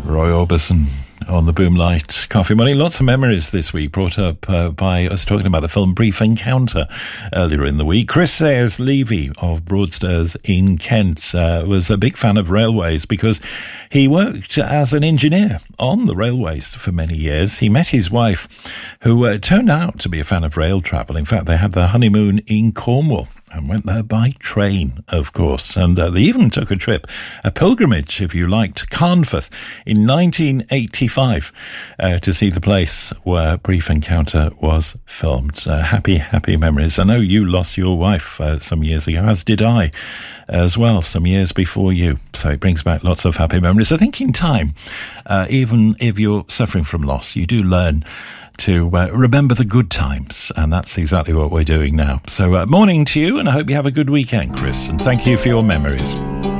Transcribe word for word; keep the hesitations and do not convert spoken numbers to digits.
Roy Orbison on the Boomlight Coffee Money. Lots of memories this week brought up uh, by us talking about the film Brief Encounter earlier in the week. Chris Sayers-Levy of Broadstairs in Kent uh, was a big fan of railways because he worked as an engineer on the railways for many years. He met his wife, who uh, turned out to be a fan of rail travel. In fact, they had their honeymoon in Cornwall and went there by train, of course. And uh, they even took a trip, a pilgrimage, if you like, to Carnforth in nineteen eighty-five uh, to see the place where Brief Encounter was filmed. Uh, happy, happy memories. I know you lost your wife uh, some years ago, as did I as well, some years before you. So it brings back lots of happy memories. I think in time, uh, even if you're suffering from loss, you do learn to uh, remember the good times, and that's exactly what we're doing now. So uh, morning to you, and I hope you have a good weekend, Chris, and thank you for your memories.